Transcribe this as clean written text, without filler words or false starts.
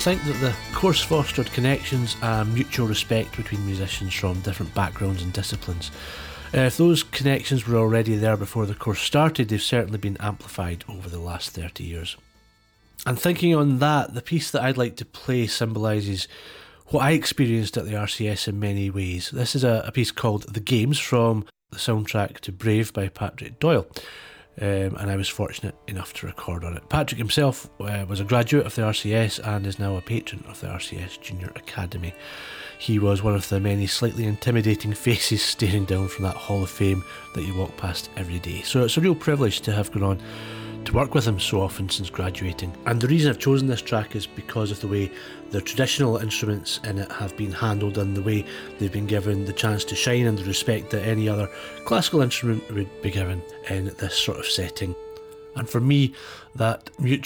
think that the course fostered connections and mutual respect between musicians from different backgrounds and disciplines. If those connections were already there before the course started, they've certainly been amplified over the last 30 years. And thinking on that, the piece that I'd like to play symbolises what I experienced at the RCS in many ways. This is a piece called The Games from the soundtrack to Brave by Patrick Doyle. And I was fortunate enough to record on it. Patrick himself was a graduate of the RCS and is now a patron of the RCS Junior Academy. He was one of the many slightly intimidating faces staring down from that Hall of Fame that you walk past every day. So it's a real privilege to have gone on to work with him so often since graduating. And the reason I've chosen this track is because of the way the traditional instruments in it have been handled and the way they've been given the chance to shine and the respect that any other classical instrument would be given in this sort of setting. And for me, that mutual